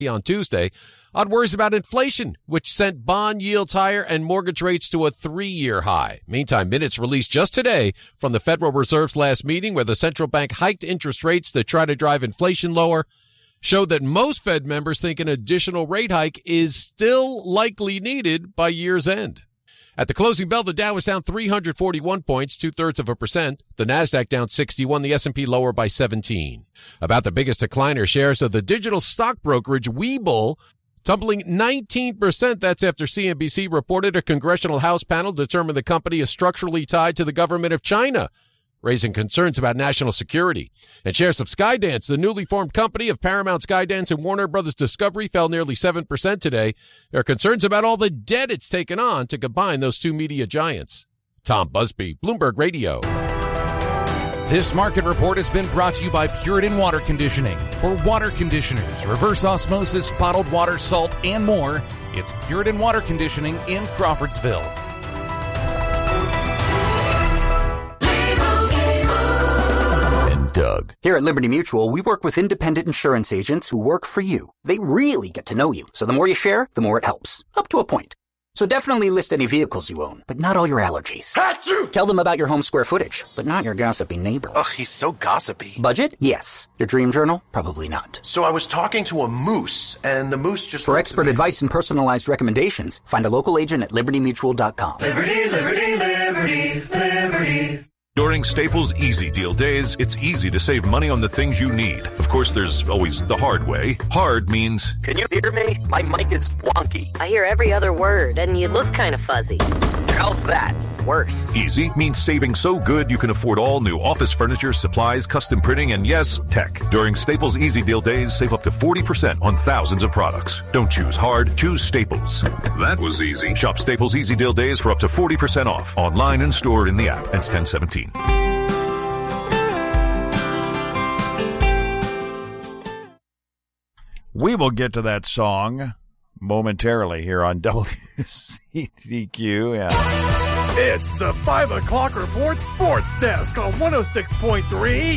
on Tuesday on worries about inflation, which sent bond yields higher and mortgage rates to a 3-year high. Meantime, minutes released just today from the Federal Reserve's last meeting, where the central bank hiked interest rates to try to drive inflation lower, showed that most Fed members think an additional rate hike is still likely needed by year's end. At the closing bell, the Dow was down 341 points, 0.2%. The Nasdaq down 61, the S&P lower by 17. About the biggest decliner, shares of the digital stock brokerage Webull tumbling 19%. That's after CNBC reported a congressional House panel determined the company is structurally tied to the government of China, raising concerns about national security. And shares of Skydance, the newly formed company of Paramount, Skydance, and Warner Brothers Discovery, fell nearly 7% today. There are concerns about all the debt it's taken on to combine those two media giants. Tom Busby, Bloomberg Radio. This market report has been brought to you by Puritan Water Conditioning. For water conditioners, reverse osmosis, bottled water, salt, and more, it's Puritan Water Conditioning in Crawfordsville. Doug. Here at Liberty Mutual, we work with independent insurance agents who work for you. They really get to know you, so the more you share, the more it helps. Up to a point. So definitely list any vehicles you own, but not all your allergies. Achoo! Tell them about your home square footage, but not your gossipy neighbor. Ugh, he's so gossipy. Budget? Yes. Your dream journal? Probably not. So I was talking to a moose, and the moose just... For expert advice and personalized recommendations, find a local agent at libertymutual.com. Liberty, liberty, liberty, liberty. During Staples Easy Deal Days, it's easy to save money on the things you need. Of course, there's always the hard way. Hard means... Can you hear me? My mic is wonky. I hear every other word, and you look kind of fuzzy. How's that? Worse. Easy means saving so good you can afford all new office furniture, supplies, custom printing, and yes, tech. During Staples Easy Deal Days, save up to 40% on thousands of products. Don't choose hard, choose Staples. That was easy. Shop Staples Easy Deal Days for up to 40% off. Online and store in the app. Ends 10/17. We will get to that song momentarily here on WCDQ. Yeah. It's the 5 o'clock report sports desk on 106.3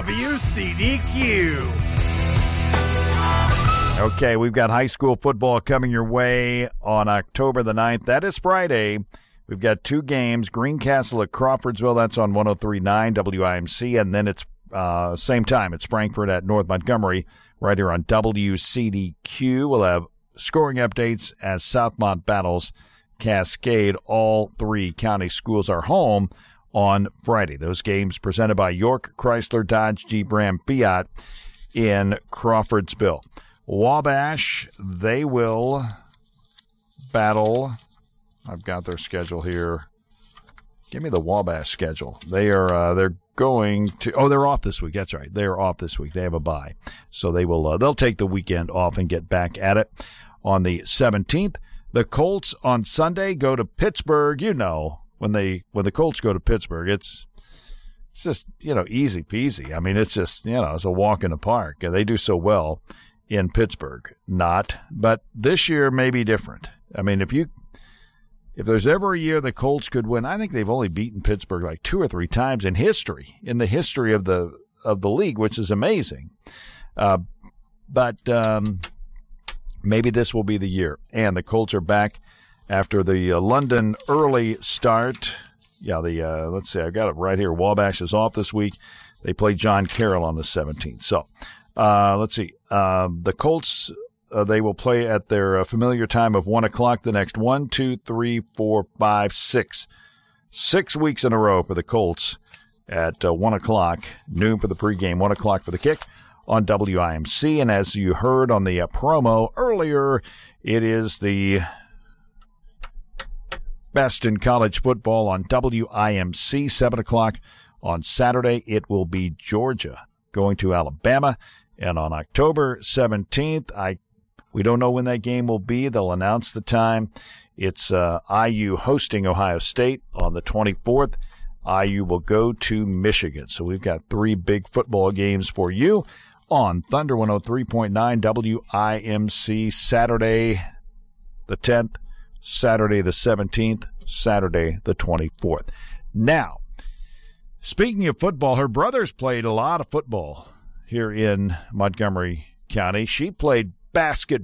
WCDQ. Okay, we've got high school football coming your way on October the 9th. That is Friday. We've got 2 games, Greencastle at Crawfordsville. That's on 103.9 WIMC. And then it's same time. It's Frankfort at North Montgomery right here on WCDQ. We'll have scoring updates as Southmont battles Cascade. All 3 county schools are home on Friday. Those games presented by York, Chrysler, Dodge, Jeep, Ram, Fiat in Crawfordsville. Wabash, they will battle. I've got their schedule here. Give me the Wabash schedule. They're going to. Oh, they're off this week. That's right. They're off this week. They have a bye, so they'll take the weekend off and get back at it on the 17th. The Colts on Sunday go to Pittsburgh. You know, when the Colts go to Pittsburgh, it's just, easy peasy. I mean, it's just, it's a walk in the park. They do so well in Pittsburgh. But this year may be different. I mean, if there's ever a year the Colts could win, I think they've only beaten Pittsburgh like 2 or 3 times in the history of the league, which is amazing. But maybe this will be the year. And the Colts are back after the London early start. Yeah, let's see, I've got it right here. Wabash is off this week. They play John Carroll on the 17th. So, let's see. The Colts, they will play at their familiar time of 1 o'clock the next 1, 2, 3, 4, 5, 6. 6 weeks in a row for the Colts at 1 o'clock, noon for the pregame, 1 o'clock for the kick on WIMC. And as you heard on the promo earlier, it is the best in college football on WIMC, 7 o'clock on Saturday. It will be Georgia going to Alabama. And on October 17th, we don't know when that game will be. They'll announce the time. It's IU hosting Ohio State on the 24th. IU will go to Michigan. So we've got 3 big football games for you on Thunder 103.9 WIMC, Saturday the 10th, Saturday the 17th, Saturday the 24th. Now, speaking of football, her brother's played a lot of football here in Montgomery County. She played basketball.